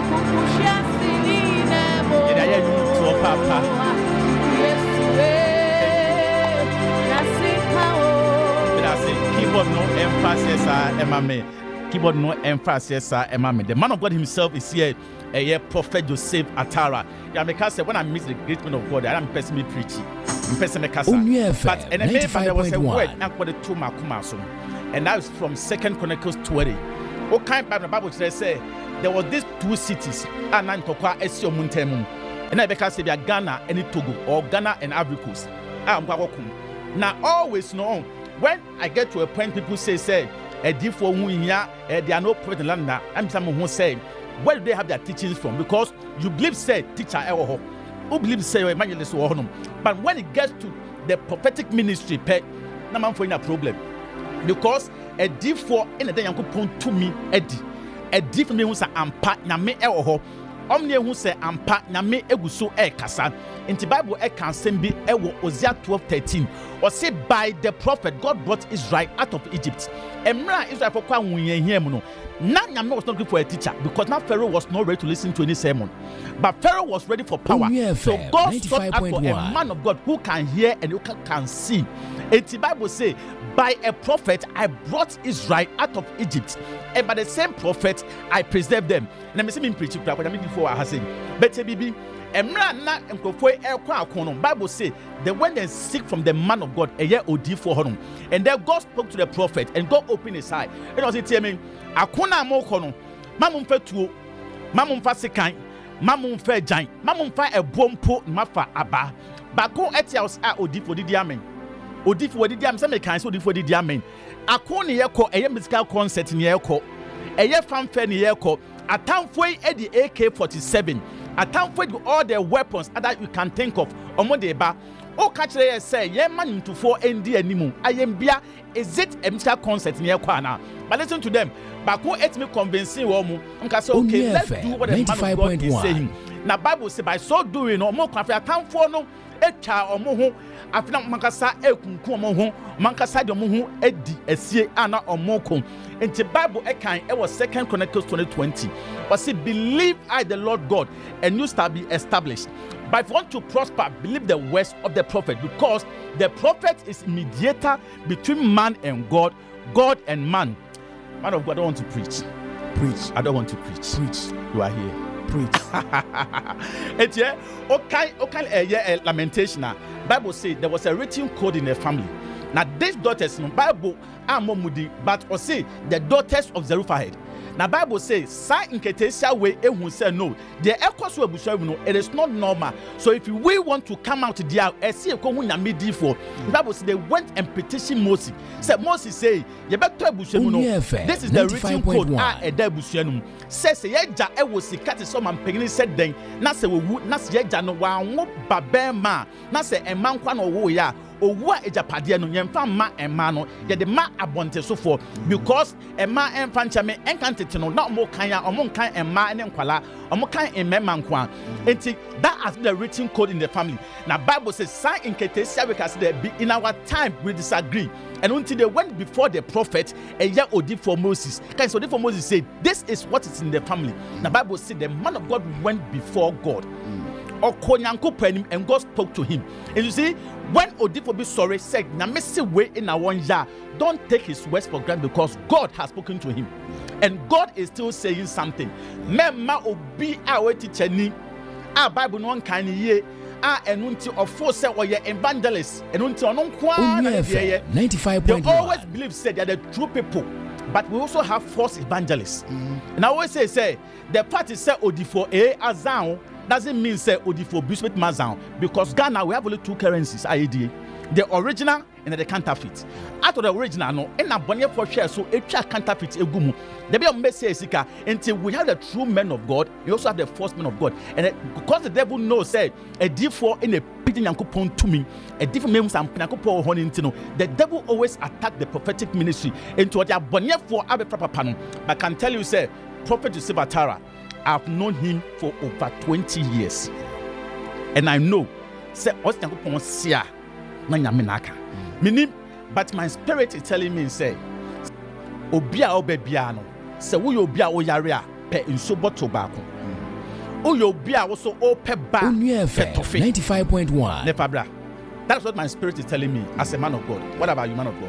Keyboard no emphasis, Emma. Keyboard no emphasis, Emma. The man of God himself is here. Prophet Joseph Atara. Yeah, because when I meet the great man of God, I am personally preaching. But and there was a word and the two makumaso, and that was from 2 Chronicles 20. What kind of Bible say there was these two cities, and Antokwa Esio Muntemu, and I because they are Ghana and Togo or Ghana and Ivory Coast. Now always know when I get to a point, people say a different they are no prophet in land. I'm someone who say, where do they have their teachings from? Because you believe say teacher ever who believes say evangelist or but when it gets to the prophetic ministry, no man for a problem. Because a D4 in a day you put to me Eddie. A different who say ampa na me ewo omne who say ampa na me eguso kasa. In the Bible can send be ewo Hosea 12:13 or say by the prophet God brought Israel out of Egypt. Emra Israel for kwa wunye here no. Now Nyame was not looking for a teacher because now Pharaoh was not ready to listen to any sermon. But Pharaoh was ready for power. So God sought out for a man of God who can hear and who can see. And the Bible say, by a prophet I brought Israel out of Egypt, and by the same prophet I preserved them. And let me see me preach before I say, but baby, Bible say they went and seek from the man of God a year OD for him, and then God spoke to the prophet, and God opened his eye. And I was telling me, Akuna mokono, mamum fe tuo, mamum fa sekan, mamum fe jan, mamum fa a bompo mafa aba. Bako etiaus a OD for the diamond. OD for the diamond, some kind so for the diamond. Akoni yeko a musical concert in yeko, a year fanfare in yeko, a town for Eddie AK-47. A time for all the weapons that you can think of. Omodeba. O catch they say, ye man to 4 ND animu. I am bia. Is it a musical concert near Kwana? But listen to them. But who let me convincing woman? Okay, let's do what the man of God is saying. Now Bible say by so doing no more I can't for no echa or moho. After Mankasa Ekunkumo, Mankasa Domu, Edi, Esie, Anna or Moko. And the Bible it was 2 Chronicles 20:20. But say, believe I the Lord God, and you shall be established. But if you want to prosper, believe the words of the prophet, because the prophet is mediator between man and God, God and man. Man of God, I don't want to preach. Preach. I don't want to preach. Preach. You are here. Preach. And yeah, okay, lamentation. Bible says there was a written code in the family. Now these daughters in the Bible are Momudi, but or say the daughters of Zerubbabel. Now Bible says, "Sa inketesia way ehun say no. The ekos we bushwe no. It is not normal. So if we want to come out there, esi ekohu nyame di for. The Bible says they went and petitioned Moses. Said Moses say, "Ye beto bushwe no. This is the written code. E da bushwe no. Says ye ja e wo sika te so man pegini said den. Na se wo na se ye ja no wa wo babema. Na se eman kwa no wo ya." Owa ejapade no yemfa ma ema no ye de ma abonte so for because ema emfa nchame enkantete no na omo kan ya omo kan ema ne nkwala omo kan emema nkwa enti that has the written code in the family. Now Bible says sign in ketesia we can say in our time we disagree, and until they went before the prophet a year odi for Moses. Can so for Moses said this is what is in the family. Now Bible said the man of God went before God. And God spoke to him. And you see, when Odifo be sorry said, "Na messy way in our 1 year," don't take his words for granted because God has spoken to him, and God is still saying something. Memma obi our teacher ni a Bible no kan ye a enunti of force say or evangelist enunti onon kwa 95.1. They always believe said they are the true people. But we also have false evangelists. And I always say the party say Odifo Azan doesn't mean say Odifo Bishop Mazan, because Ghana we have only 2 currencies, IADA. The original and the counterfeit. Out of the original, no, and a bonnet for share, so a counterfeit egumu. The be message sika until we have the true men of God, we also have the false men of God. And because the devil knows, say a D4 in a pigeon yankupon to me, a different names and pinacopo honintino. The devil always attack the prophetic ministry into what they are bonnet for Abe Papa Pano. I can tell you, say, Prophet Joseph Atara, I've known him for over 20 years. And I know, say, what's the yankupon sia? Meaning, but my spirit is telling me, say, Obia obebiano, say, we obia oyarea, pe in sobo tobacco. Uyo bia also ope ba. Onua FM 95.1. Never bra. That's what my spirit is telling me as a man of God. What about you, man of God?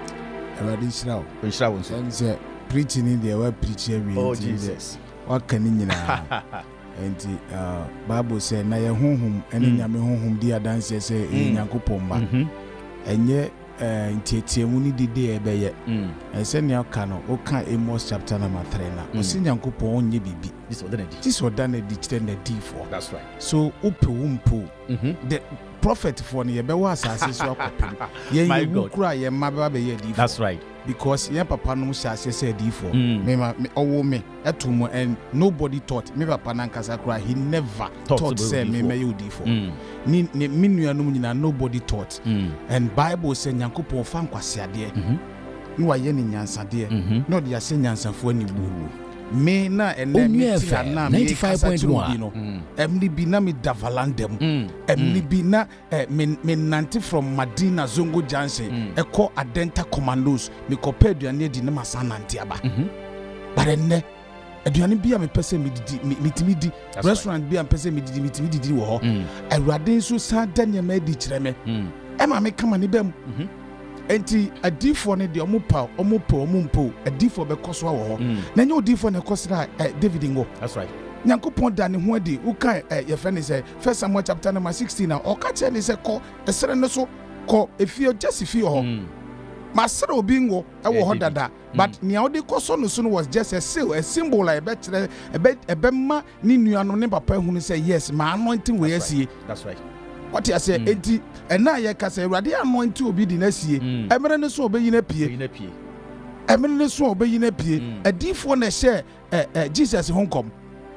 Preaching in the word preaching. Oh Jesus. What can you know? And Bible said, "Na ye honhom ene nyame honhom di adanse say Nyankopon ba." Enye ntietiemu ni dide ebeye. Ese ne aka no, oka Amos chapter number 3 na. Osi Nyankopon onye bibi. This order di kire na D4. That's right. So upu the prophet for ne be wa asase so akopem. Ye kura ye mababa be ye D4. That's right. Because your papa no shase say D4. Me owo me etumo and nobody taught me papa nankasa kura he never taught say me you D4. Ni nuanum nyina nobody taught. And Bible say Nyankopon fa nkwase ade. No wa ye ni nyansa de. No de ase nyansafo ani bu. Me na ene me ti na 95.1 emni bi na me davalandem emni bi na me nante from Madina Zongo Junction eko Adenta Commandos me kopa aduane di na masanante aba but enne aduane bi a me pese me didi restaurant bi a pese me didi wo ho awurade nso sa dane ma di kire me e ma me kama ne bam enti adifo ne de omupa omumpo adifo be koso wo ho na nye odifo ne kosra David ngo. That's right. Nyankopon da ne ho adi uka ye friend say 1 Samuel chapter number 16 na o ka che ne say ko esere ne so ko efio jasifio ho masere obi ngo e wo ho dada but nia odi koso no so no was just a symbol like ebe ma ni nuano ne papa hunu say yes ma anointing we asie. That's right. What you say enti ena ye ka say Awurade anointing obi di na sie emere ne so obeyi na pie emere ne so obeyi na pie adifo na share Jesus honkom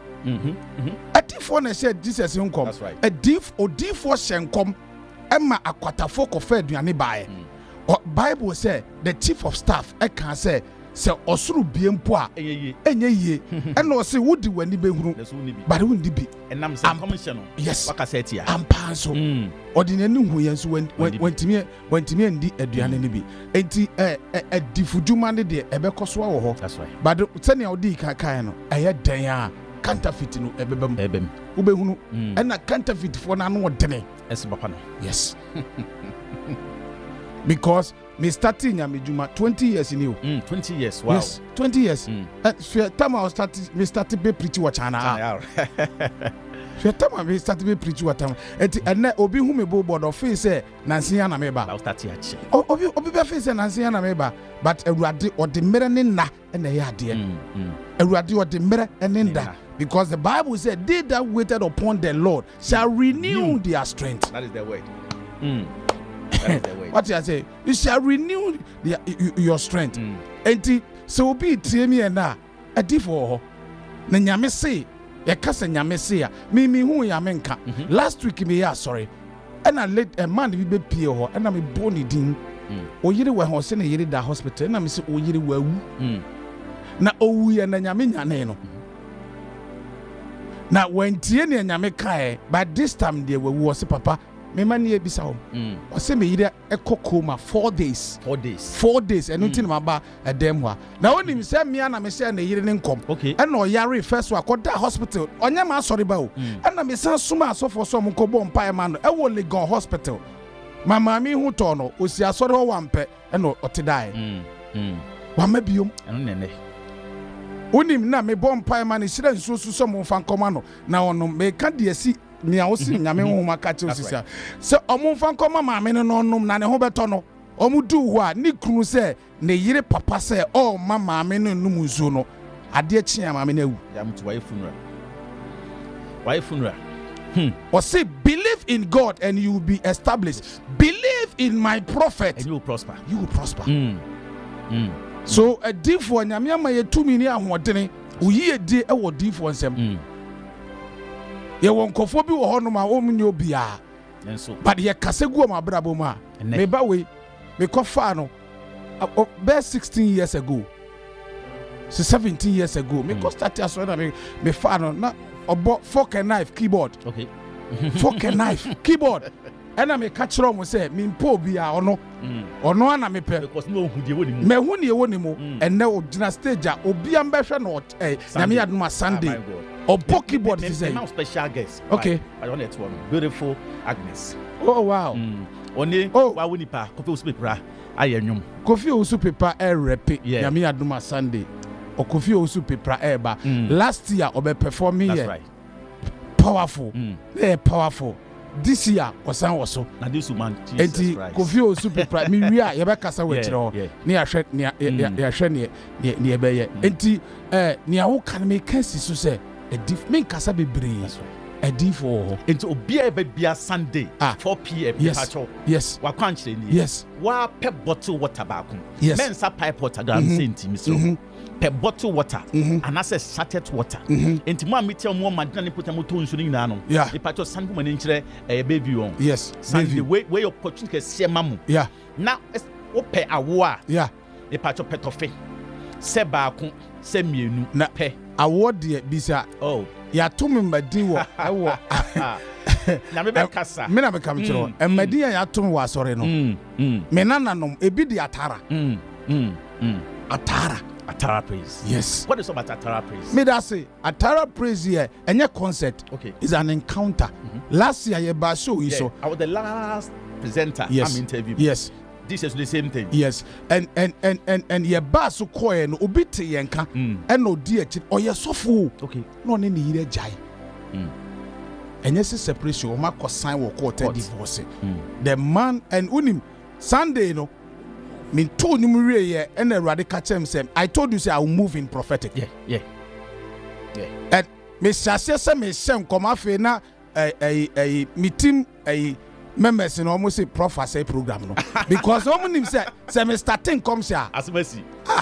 adifo na share Jesus honkom odifo shenkom ema akwatafo kofa aduane bae Bible say the chief of staff e kan say osuru biempo a enye yie ena o say wodi wani behuru but wundi bi enam say commission yes wakasetia ampanso ordinary hu yenso wantimi andi aduane ne bi enti adifuduma ne de ebekoso wo ho. That's right. But sene odi kan no eye dan a counterfeit no ebebem ubehunu ena counterfeit for na no odene ese papa no. Yes. Because me starting Yamijuma 20 years in you. 20 years. Wow. Yes, 20 years. Time I started be preaching what China. Time I started preaching what time. And obi who me board of face say Nancy na meba. I'll start here. Obi face Nancy na meba. But Ewurade or the mirror na and the idea. Ewurade or the mirror and that. Because the Bible said, they that waited upon the Lord shall renew their strength. That is the word. What you say? You shall renew your strength. Enti so be tiemi na adifo na nyame say ye kasa nyame say me hu ya menka last week me ya sorry and I let a man be pie ho and me boni din oyire we ho se na yire da hospital na me say oyire wa wu na owu ya na nyame nyane no na when tie ne nyame kae but this time there we was papa me mani e bisa hom o se me yire ekokoma 4 days 4 days enu tin ma ba edem ho na oni mi se me na me se na yire ne nkom e na o yare first wa koda hospital onya ma sorry ba o e na me san suma asofo so mo ko bom pa e ma no e wo Legon hospital mama mi hu to no o si asori ho wampe e na o te dai wa ma biom enu nene onim na me bom pa e ma ne sira nsusu so mo fa nkoma no na ono me ka de asi ni awosi nyame ho maka che osisa se omumfa nkoma maame no nom na ne ho beto no omudu ho a ni kunu se ne yire papa se o ma maame no num nzu no ade chia maame na awu ya mtu why funeral or say believe in God and you will be established. Believe in my prophet and you will prosper. So a deep for nyame ama ye 2 million ahodene uyi di e wo deep for nsem ye won kofo bi wo hono ma o munyo bia enso but ye kasegu ma brabo ma me ba we me kofa no be 16 years ago 17 years ago me ko start as na me fa no na obo fork and knife keyboard fork and knife keyboard ena me ka kire mo say me mpo bia ono ana me pe because no hu die woni mu me hu ne woni mu ene o gina stage a obi am be hwe no nyame adoma Sunday Opo keyboard is a special guest. Okay. I want it one. Beautiful Agnes. Oh wow. Only wa wonipa Kofi Owusu Pepra ayenyum. Kofi Owusu Pepra repe Nyame aduma Sunday. O Kofi Owusu Pepra eba. Last year obe performing here. That's right. Powerful. Powerful. This year osan woso. Na this woman Jesus Christ. Kofi Owusu Pepra mi wi a ye be kasa we kire ho. Ni ahwe ni ahwe ni ebe ye. Enti ni awo kan me kan si so say a diff me kasa bebre. That's right. A D4 into Obia Bebia Sunday 4 p.m. Yes. Wa kwanchire ni. Yes. Wa pe bottle water back. Yes. Mensa pipe water gan senti mi so. Per bottle water and as a sachet water. Enti mo amiti mo madina ni put mo to nsu ni nyina no. The pacho Sunday mo ni nkire baby on. Yes. Sunday where opportunity share mamu. Yeah. Na ope awo a. Yeah. The pacho petofe. Se baako se mienu na pe. Awo de bisa. Oh. Ya to me madin wo ewo. Na me be kasa. Me na me kam kiro. Madin ya to me wa sore no. Me nananom ebi di atara. Atara praise. Yes. What is about Atara praise? Me da say Atara praise here enye concert. Okay. Is an encounter. Last year ye ba show you so. I was the last presenter I'm interviewing. Yes. This is the same thing. Yes. And ye ba so koye no obi te yenka and odi echi oye sofo. Okay. No ne ni ire jai. Enye se separation o ma ko sign wo court divorce. The man and unim Sunday no me told him re and Awurade catch him say I told you say I will move in prophetic. Yeah. And me say me shem come afi na me team members in almost a prophecy program no because him say me starting comes here as mercy.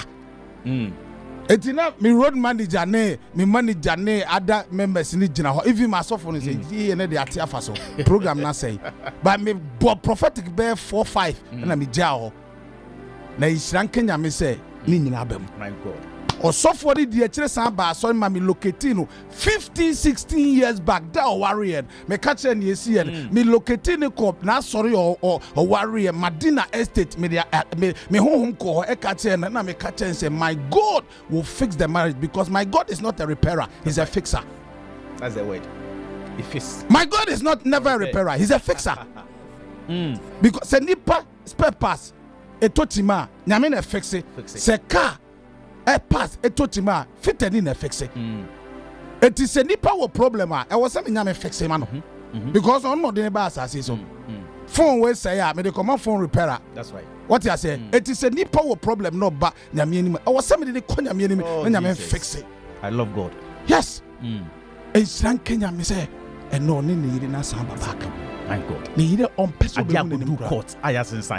Etina me road manager ne me manager ne other members ni gina ho even myself on say ye na dey atia fa so program na say but me prophetic be 4-5 na me ja ho na Isran Kenya me say ni nyina abam. My God. Osofo di kire san ba so ma me locate no 15-16 years back that warrior me catch ni esi me locate ni cop na sorry o warrior Madina estate me honhom ko e catch na me catch say my God will fix the marriage because my God is not a repairer, he's a fixer. That's the word. He fix. My God is not never a repairer, he's a fixer. Because se nipa spare parts etotima nyame na fixe se car e pass etotima fitani na fixe it is a nipa wo problem e was say nyame fixe ma no because on no dey ba asase so phone we say me dey come phone repairer. That's right. What you say it is a nipa wo problem no ba nyame ni e was say me dey ko nyame ni nyame fixe. I love God. Yes. Isran Kenya me say e no ni yiri na san ba back. My God. Ni yiri on person be do court. I has sign.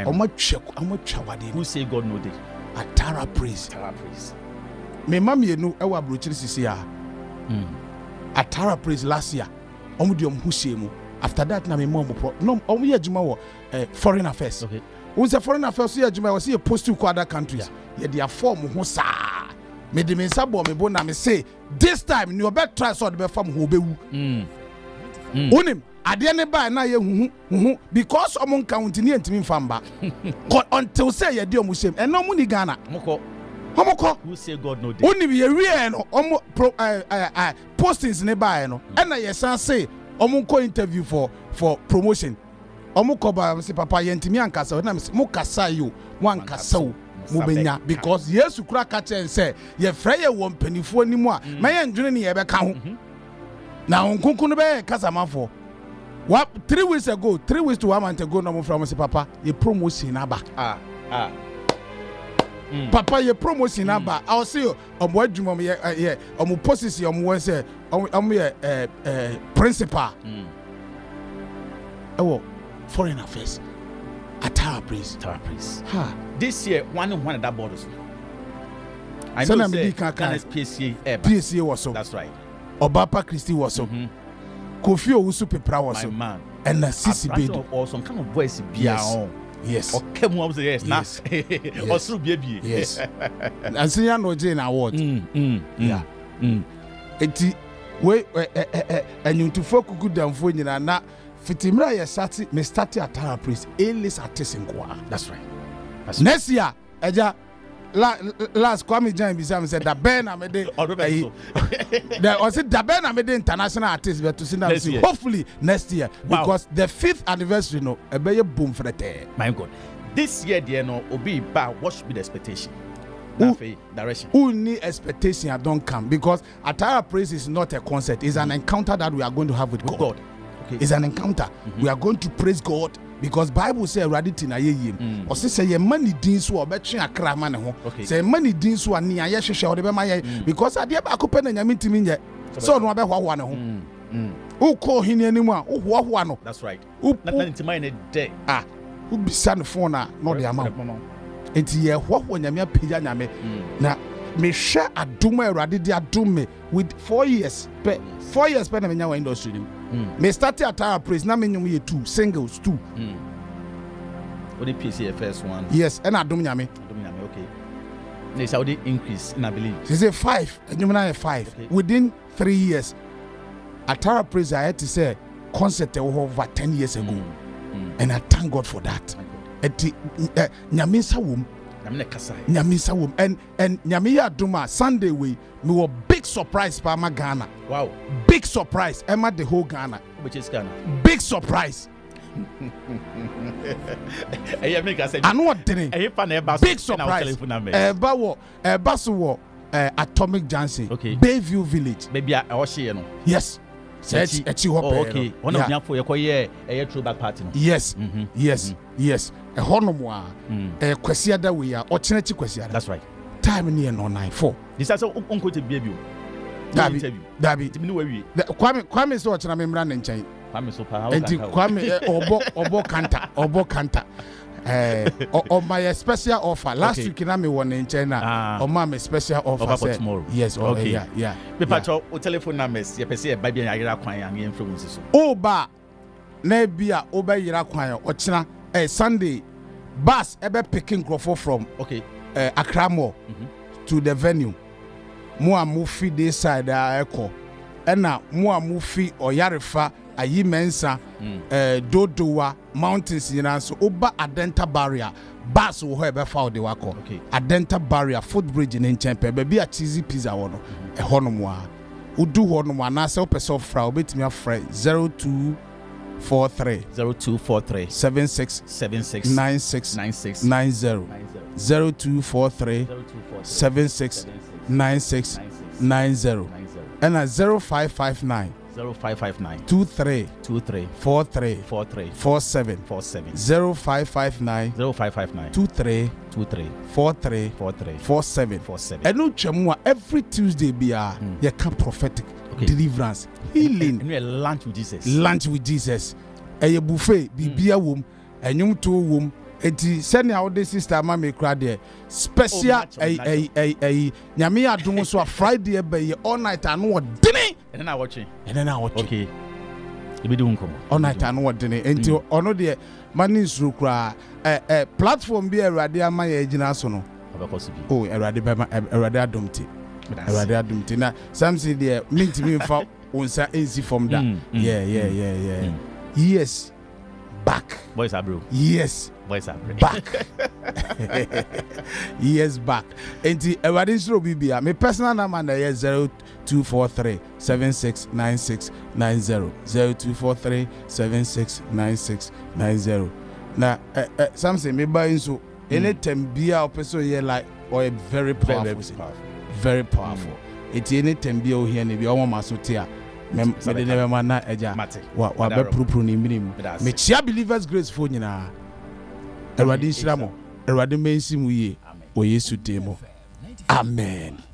Who say God no dey? Atara praise. Me mama enu e wa brochiri sisi a. Atara praise last year. Omo di omo husie mu. After that na me mom pro. No omo ye adwuma wo foreign affairs. Okay. Who say foreign affairs ye adwuma wo say you post to other countries. Ye dia form ho sa. Me de me nsa bo me bo na me say this time you better try so the be form ho be wu. Unim ade ne ba na ye huhu because omo count ni entimi mfamba until say ye di omo shame and no money Ghana omoko who say God no dey unim ye wie no omo postings ne ba no and na ye san say omo ko interview for promotion omo ko ba say papa ye entimi ankasa na me mo kasa yo mo ankasa wo mo benya because Yesu kura ka chen say ye frɛ ye wo mpanifo nimu a ma ye ndwene ne ye be ka ho na onkunkun be kasa mafo. 3 weeks ago, 3 weeks to 1 month ago, no more from say, Papa, you promotion number. Papa, you promotion number. I'll see you. What do you yeah, position, say, principal. Oh, foreign affairs. Atara praise. This year, one of that borders. I know say PSA. PSA was so. That's right. Obapa Christie was so. Kofi Owusu Pepra was so. Man. And Sisi Bedu. Or some kind of voice. Yes. Or came up yes. Or through baby. Yes. And see no Jane award. Yeah. Eti we and you to focus good down for nyina na fitimra ye start Atara praise Elis artisan kwa. That's right. Next year eja last Kwame Jan Bisam said that Ben Amede or said that Ben Amede international artist but to see hopefully next year because the 5th anniversary no a be boom for the day. My God. This year there no obi ba what should be the expectation? Direction. Who need expectation I don't come because Atara Praise is not a concert, it's an encounter that we are going to have with God. Okay. It's an encounter. We are going to praise God because Bible say raditi na yeyim. O say ye money din so obetwe akra ma ne ho. Say money din so ani aye hwehwe o de be ma ye because ade ba ko pe na nyame ntimi nye. So no be hwa ne ho. Who call him anymore? Who hwa no? That's right. Who ntima ne de. Who bisa no phone na no de ama. Enti ye hwa nyame apija nyame na me share aduma erade de adum me with 4 years. 4 years pe na me nya wa industry nim. Me start Atara Praise na me nyum ye 2 singles 2. What the PC first one? Yes, and adum nyame. Okay. They say the increase in I believe. She say 5, and you na 5 within 3 years. Atara Praise I had to say concert over 10 years ago. And I thank God for that. Nyame sa wom. Nyame sa wom and nyame ya duma Sunday we were big surprise pa ma Ghana. Wow. Big surprise Emma the whole Ghana. Which is Ghana. Big surprise. I know what did big surprise. Atomic Johnson. Okay. Bayview Village. Maybe I was here no. Yes. Okay. One of them for a throwback party. Yes. Yes. Yes. A honomwa. A kwesiada we are or chineti kwesiada. That's right. Time near no 9-4. This is uncle to baby. Dabi. Kwame so wachana memra nchai. Kwame so pa. Enti Kwame obo kanta. On my special offer last week na me won in China on my special offer for tomorrow. Yes, okay. Yeah. Paper o telephone numbers ye pese e ba bia yira kwan an influence so. Oba na bia oba yira kwan o kina Sunday bus ebe picking crofo from Accra Mall to the venue. Mo amufi this side eko. Ena mo amufi Oyarefa ayi mensa Dodowa mountains nyina so oba Adenta barrier bus wo ho e be fa de wako Adenta barrier footbridge in nchempe be bia cheesy pizza wo no e honom a udu honom ana se opese fra obetimi afra 0243 76 96 90 0243 76 96 90 and 0559 23 43 47 0559 23 43 47 and no chemwa every Tuesday bia ye can prophetic deliverance healing lunch with Jesus a buffet bibia wom enyum to wom enti send our sister mama kra there special nyame adom so Friday be all night anu odene and then I watching okay you be doing come all night anu odene enti ono de mani suru kra platform bi Awurade ama ya agina so no Awurade adom ti na samsi de mintimi mfa onsa ensi from that yeah yes back boys are bro yes boys are back yes back enti Awurade nsoro bibia me personal number na 0243 7696 90 0243 7696 90 na something me buy nso anytime bia opeso here like or very powerful enti anytime bia o here ne bia o ma so tia me de never man na eja wa be purupuru ni minim me chia believers grace for nyina Awurade nhyira mo Awurade mensi mu ye o Yesu demo amen.